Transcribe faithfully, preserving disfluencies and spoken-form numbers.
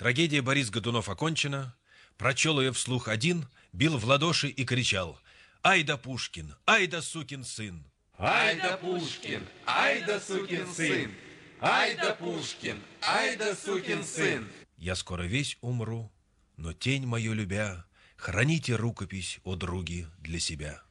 Трагедия Борис Годунов окончена. Прочел ее вслух один, бил в ладоши и кричал: «Ай да Пушкин! Ай да сукин сын!» Ай да Пушкин! Ай да сукин сын! Ай да Пушкин! Ай да сукин сын! Я скоро весь умру, но тень мою любя, храните рукопись, о други, для себя.